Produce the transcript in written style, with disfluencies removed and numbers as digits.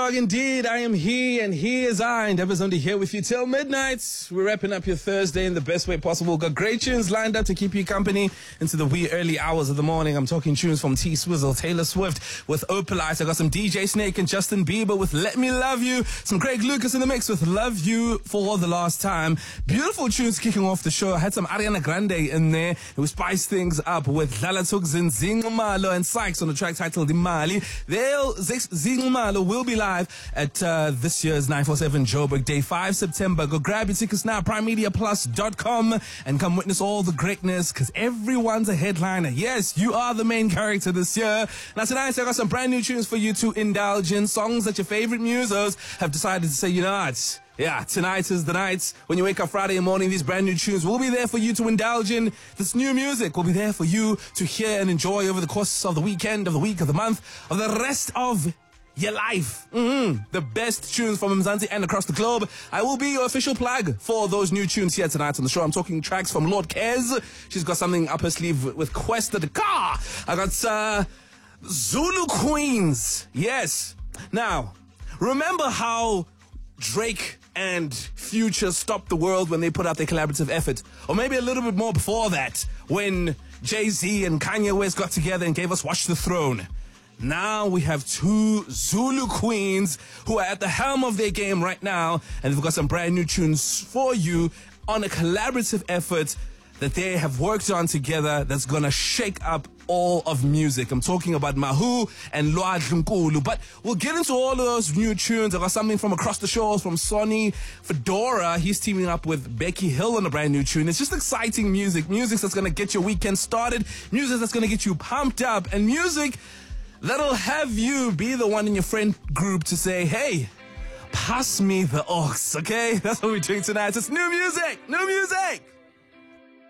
dog, indeed. I am he, and he is I. And Deborah's only here with you till midnight. We're wrapping up your Thursday in the best way possible. We've got great tunes lined up to keep you company into the wee early hours of the morning. I'm talking tunes from T Swizzle, Taylor Swift with Opalite. I got some DJ Snake and Justin Bieber with Let Me Love You. Some Craig Lucas in the mix with Love You for the Last Time. Beautiful tunes kicking off the show. I had some Ariana Grande in there who spiced things up with Dlalatugzin, Zingumalo and Sykes on the track titled Imali. Zingumalo will be live at this year's 947 Joburg Day 5 September. Go grab your tickets now, primemediaplus.com, and come witness all the greatness, because everyone's a headliner. Yes, you are the main character this year. Now tonight I got some brand new tunes for you to indulge in, songs that your favorite musos have decided to say, you know what? Yeah, tonight is the night. When you wake up Friday morning, these brand new tunes will be there for you to indulge in. This new music will be there for you to hear and enjoy over the course of the weekend, of the week, of the month, of the rest of your life. The best tunes from Mzansi and across the globe. I will be your official plug for those new tunes here tonight on the show. I'm talking tracks from Lord Kez. She's got something up her sleeve with Questa the Car. I got Zulu Queens. Yes. Now, remember how Drake and Future stopped the world when they put out their collaborative effort? Or maybe a little bit more before that, when Jay-Z and Kanye West got together and gave us Watch the Throne. Now we have two Zulu queens who are at the helm of their game right now, and they've got some brand new tunes for you on a collaborative effort that they have worked on together that's gonna shake up all of music. I'm talking about Mahu and Lwandle Nkulu. But we'll get into all of those new tunes. I got something from across the shores from Sonny Fedora. He's teaming up with Becky Hill on a brand new tune. It's just exciting music. Music that's gonna get your weekend started. Music that's gonna get you pumped up. And music that'll have you be the one in your friend group to say, hey, pass me the aux, okay? That's what we're doing tonight. It's new music! New music!